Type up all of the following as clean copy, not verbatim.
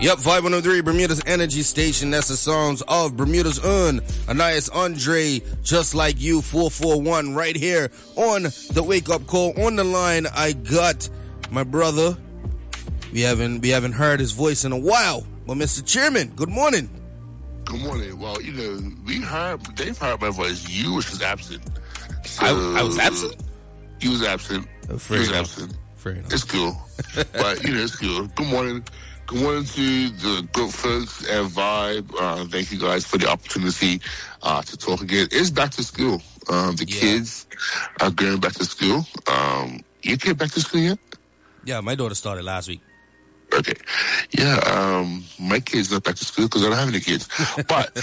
Yep, 503 Bermuda's Energy Station. That's the sounds of Bermuda's own Anais Andre, Just Like You, 441, right here on the Wake Up Call. On the line, I got my brother. We haven't heard his voice in a while. Well, Mr. Chairman, good morning. Good morning. Well, they've heard my voice. You was absent. So, I was absent? You was absent. Absent. Fair enough. It's cool. But, it's cool. Good morning. Good morning to the good folks and Vibe. Thank you guys for the opportunity to talk again. It's back to school. Kids are going back to school. Your kid back to school yet? Yeah, my daughter started last week. Okay. Yeah, my kid's not back to school because I don't have any kids. But,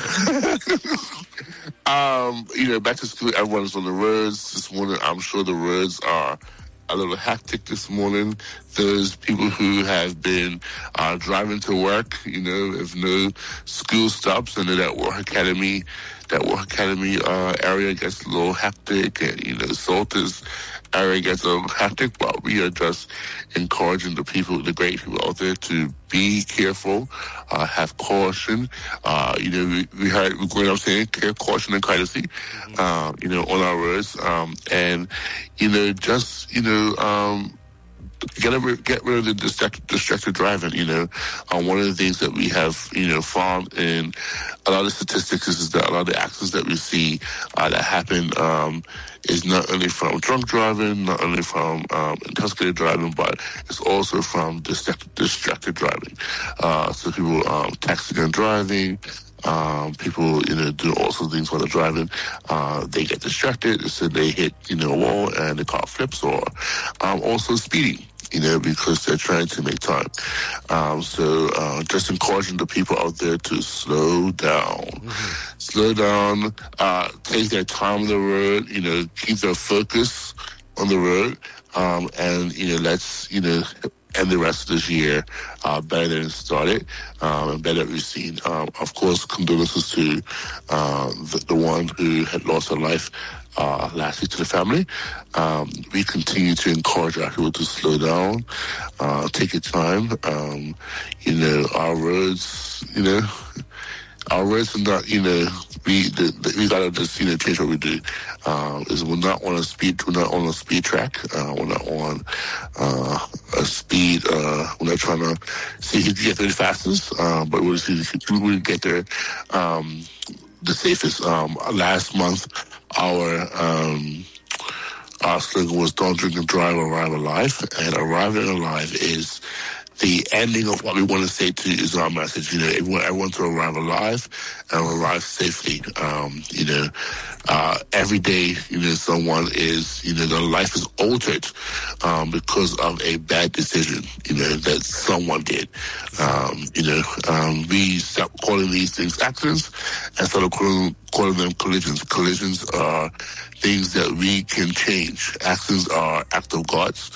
back to school, everyone's on the roads this morning. I'm sure the roads are a little hectic this morning. Those people who have been driving to work, if no school stops, and that work academy area gets a little hectic, and Salters area gets a little hectic, but we are just encouraging the great people out there to be careful, have caution. We heard what I'm saying, care, caution, and courtesy, on our roads, and get rid of the distracted driving. One of the things that we have, found in a lot of statistics is that a lot of the accidents that we see that happen is not only from drunk driving, not only from intoxicated driving, but it's also from distracted driving. So people texting and driving. People, do all sorts of things while they're driving. They get distracted, so they hit, a wall and the car flips, or also speeding, because they're trying to make time. So just encouraging the people out there to slow down. Mm-hmm. Slow down, take their time on the road, keep their focus on the road, and, let's, end the rest of this year better than it started, and better than we've seen. Of course, condolences to the one who had lost her life last week, to the family. We continue to encourage our people to slow down, take your time. Our roads, our roads are not, we gotta just, change what we do. We're not on a speed track. We're not on a speed. We're not trying to see who can get there the fastest. But we'll see who will get there the safest. Last month, our slogan was "Don't drink and drive, arrive alive," and arriving alive is the ending of what we want to say to you. Is our message. Everyone to arrive alive and arrive safely. Every day, someone is, their life is altered because of a bad decision, that someone did. We stopped calling these things accidents and started calling them collisions. Collisions are things that we can change. Accidents are act of God's.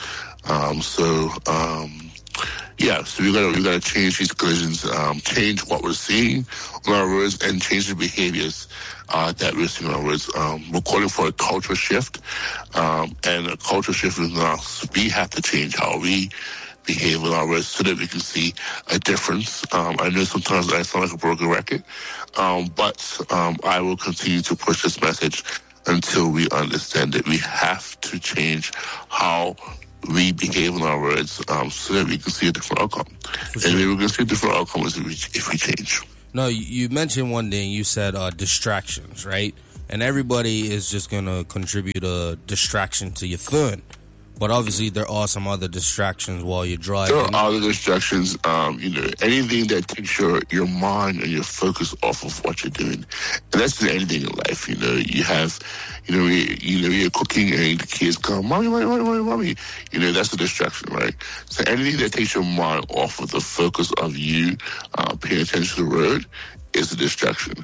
So we gotta change these collisions, change what we're seeing on our roads, and change the behaviors that we're seeing on our roads. We're calling for a cultural shift, and a cultural shift is now we have to change how we behave on our roads so that we can see a difference. I know sometimes I sound like a broken record, but I will continue to push this message until we understand that we have to change how we behave on our roads, so that we can see a different outcome. Sure. And we're going to see a different outcome if we change. No, you mentioned one thing. You said distractions, right? And everybody is just going to contribute a distraction to your fun. But obviously, there are some other distractions while you're driving. There are other distractions, anything that takes your mind and your focus off of what you're doing. And that's anything in life, You have, you're cooking and the kids come, mommy. That's a distraction, right? So anything that takes your mind off of the focus of you paying attention to the road is a distraction.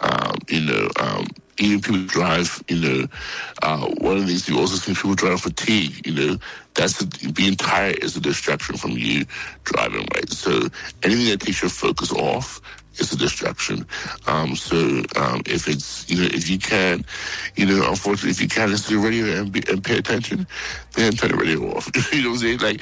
Even people drive, one of the things you also see people drive fatigue, being tired is a distraction from you driving, right? So anything that takes your focus off it's a distraction. If it's, if you can't, unfortunately, if you can't listen to the radio and pay attention, then turn the radio off. You know what I'm saying? Like,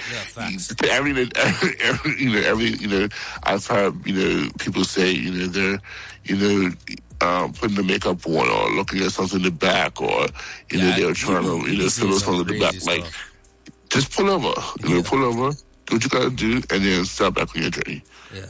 I've heard, people say, they're, putting the makeup on or looking at something in the back, or, they're trying to, fill something in the back. Stuff. Like, just pull over, pull over, do what you gotta do, and then start back on your journey.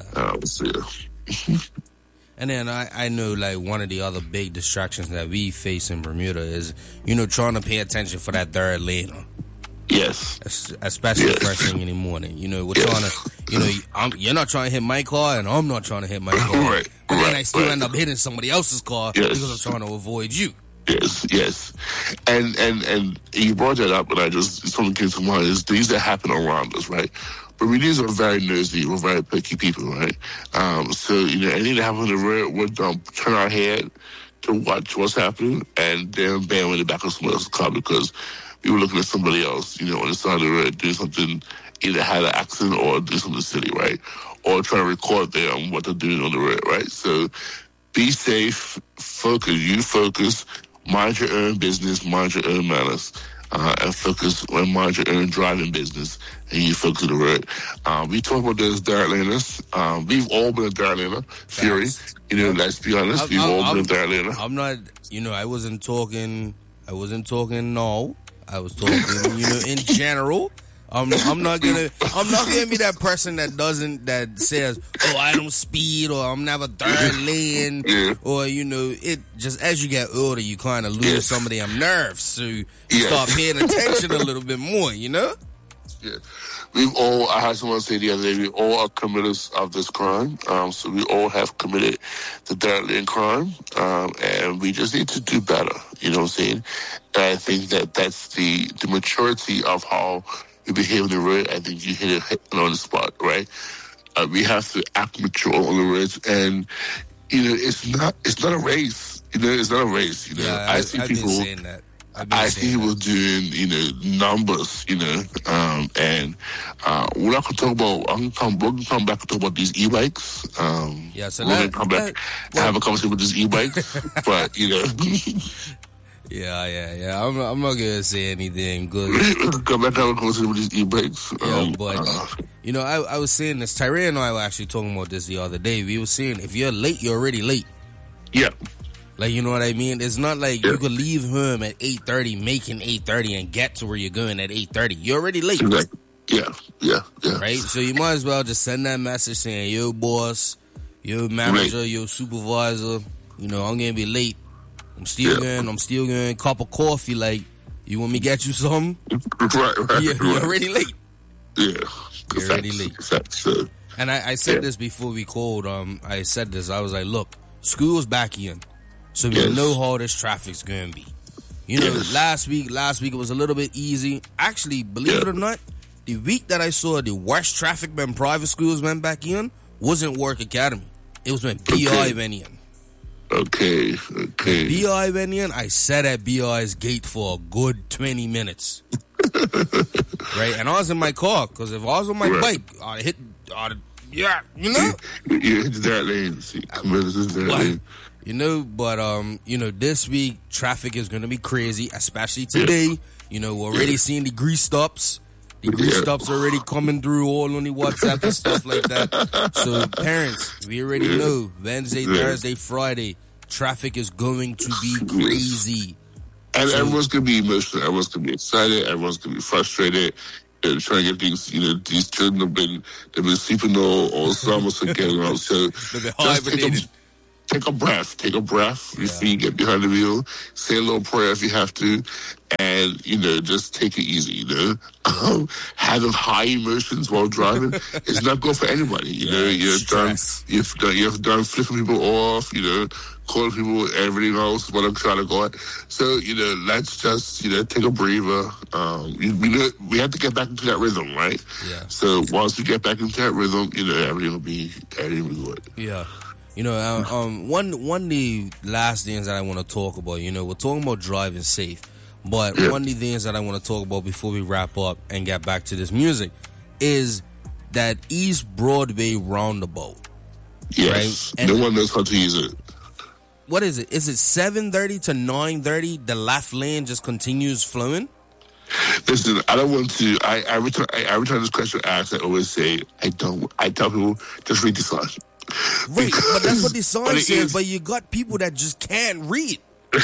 And then I know, like, one of the other big distractions that we face in Bermuda is, trying to pay attention for that third lane. Yes. Especially first thing in the morning. We're trying to, you're not trying to hit my car, and I'm not trying to hit my car. Right. And then I still end up hitting somebody else's car because I'm trying to avoid you. Yes. And you brought that up, and something came to mind, is things that happen around us, right? Bermudians are very nosy. We're very picky people, right? So, anything that happens on the road, we'll turn our head to watch what's happening, and then bam, in the back of someone else's car because we were looking at somebody else, on the side of the road, doing something, either had an accident or do something silly, right? Or trying to record them what they're doing on the road, right? So be safe, focus, mind your own business, mind your own manners, and focus on mind your own driving business, and you focus on the road. We talk about those dirt laners. We've all been a dirt laner, Fury. Let's be honest, we've all been a dirt laner. I'm not, I wasn't talking no. I was talking, in general. I'm not gonna be that person that says, oh, I don't speed, or I'm never third lane, or it just, as you get older, you kind of lose some of them nerves, so you start paying attention a little bit more, Yeah. I had someone say the other day, we all are committers of this crime. So we all have committed the third lane crime, and we just need to do better. You know what I'm saying? And I think that's the maturity of how we behave on the road. I think you hit it on the spot, right? We have to act mature on the roads, and it's not a race. It's not a race. Yeah, I see people saying that. I see people doing, numbers, and we're not going to talk about, we're going to come back and talk about these e-bikes. So we're going to come back and have a conversation with these e-bikes, but, Yeah. I'm not going to say anything good. Come back and have a conversation with these e-bikes. I was saying this, Tyree and I were actually talking about this the other day. We were saying, if you're late, you're already late. Yeah. Like, you know what I mean? It's not like you could leave home at 8:30, making 8:30, and get to where you're going at 8:30. You're already late. Exactly. Yeah. Right? So you might as well just send that message saying, yo, boss, yo, manager, yo, supervisor, I'm going to be late. I'm still going, cup of coffee, like, you want me to get you something? Right. You're already late. Yeah. You're already late. So. And I said this before we called. I said this. I was like, look, school's back in. So we know how this traffic's going to be. Last week it was a little bit easy. Actually, believe it or not, the week that I saw the worst traffic when private schools went back in wasn't Work Academy. It was when BI went in. Okay. BI went in, I sat at BI's gate for a good 20 minutes. Right? And I was in my car, because if I was on my bike, I'd hit, You hit that lane. But this week, traffic is going to be crazy, especially today. We're already seeing the grease stops. The grease stops are already coming through all on the WhatsApp and stuff like that. So, parents, we already know Wednesday, Thursday, Friday, traffic is going to be crazy. And everyone's going to be emotional. Everyone's going to be excited. Everyone's going to be frustrated. Trying to get these, these children they've been sleeping all summer, so getting out. So just take a breath. Before you get behind the wheel. Say a little prayer if you have to, and just take it easy. Having high emotions while driving is not good for anybody. You've done flipping people off. Calling people everything else while I'm trying to go out. So let's just take a breather. We have to get back into that rhythm, right? Yeah. So once we get back into that rhythm, everything will be good. Yeah. One of the last things that I want to talk about, we're talking about driving safe, but one of the things that I want to talk about before we wrap up and get back to this music is that East Broadway roundabout. Yes. Right? No one knows how to use it. What is it? Is it 7:30 to 9:30? The left lane just continues flowing? Listen, I don't want to. Every time this question asked, I always say, I tell people, just read the sign. Right, but that's what the sign says, is, but you got people that just can't read.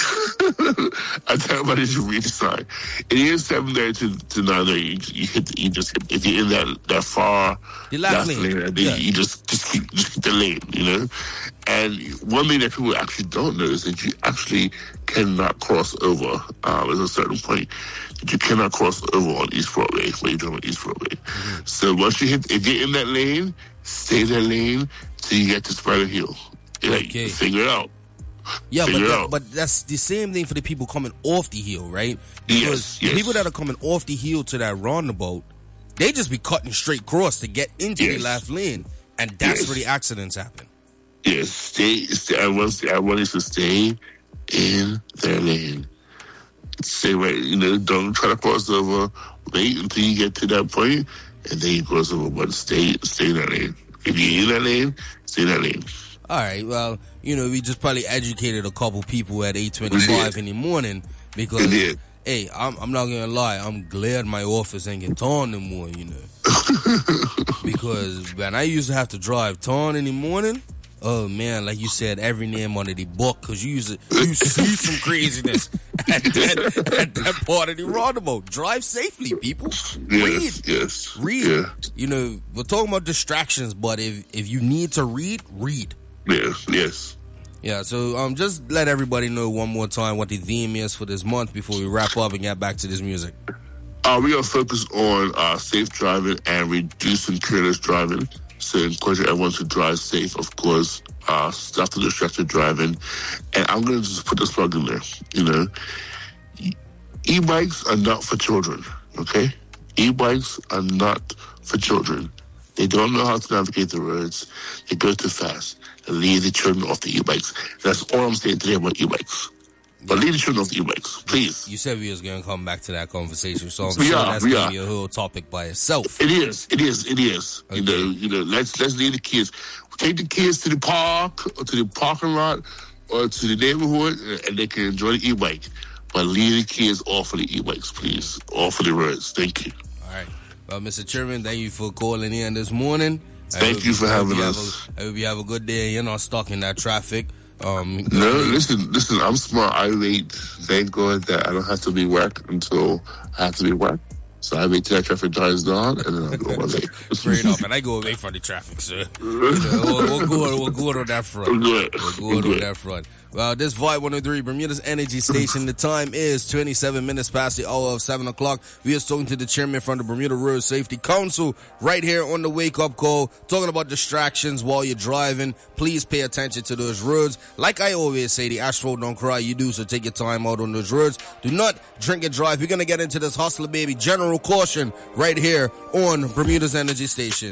I tell everybody to read the sign. It is 7:30 to 9:30. You just hit, if you're in that far the left lane, you just keep the lane, you know. And one thing that people actually don't know is that you actually cannot cross over. There's a certain point that you cannot cross over on East Broadway when you're doing East Broadway. Mm-hmm. So once you if you're in that lane, stay in that lane till you get to Spider Hill. Okay. Figure it out. Yeah, but that's the same thing for the people coming off the hill, right? Because the people that are coming off the hill to that roundabout, they just be cutting straight across to get into the left lane, and that's where the accidents happen. Yes, stay. Everyone needs to stay in their lane. Stay right. You know, don't try to cross over. Wait until you get to that point, and then you cross over. But stay in that lane. If you're in that lane, stay in that lane. All right, well, you know, we just probably educated a couple people at 8:25 in the morning because, hey, I'm not gonna lie, I'm glad my office ain't in town no more, you know. Because when I used to have to drive town in the morning, oh man, like you said, every name under the book, because you see some craziness at that part of the roundabout. Drive safely, people. Read. Yes. Read. Yeah. You know, we're talking about distractions, but if you need to read, read. Yes. Yeah, so just let everybody know one more time what the theme is for this month before we wrap up and get back to this music. We are focused on safe driving and reducing careless driving. So encourage everyone to drive safe, of course. Stop the distracted driving. And I'm going to just put this plug in there. You know, e-bikes are not for children, okay? E-bikes are not for children. They don't know how to navigate the roads. They go too fast. And leave the children off the e-bikes. That's all I'm saying today about e-bikes. But leave the children off the e-bikes, please. You said we was going to come back to that conversation, so I'm sure that's going to be a whole topic by itself. It is. Okay. You know. Let's leave the kids. Take the kids to the park, or to the parking lot, or to the neighborhood, and they can enjoy the e-bike. But leave the kids off of the e-bikes, please. Off of the roads. Thank you. All right. Well, Mr. Chairman, thank you for calling in this morning. Thank you for having us. I hope you have a good day. You're not stuck in that traffic. No, listen, I'm smart. I wait. Thank God that I don't have to be work until I have to be work. So I wait till that traffic dies down, and then I'll go my way. Straight up, and I go away from the traffic, sir. You know, we'll go on that front. We'll go on that front. Well, this Vibe 103, Bermuda's Energy Station. The time is 27 minutes past the hour of 7 o'clock. We are talking to the chairman from the Bermuda Road Safety Council right here on the Wake Up Call, talking about distractions while you're driving. Please pay attention to those roads. Like I always say, the asphalt don't cry, you do, so take your time out on those roads. Do not drink and drive. We're going to get into this hustler baby general caution right here on Bermuda's Energy Station.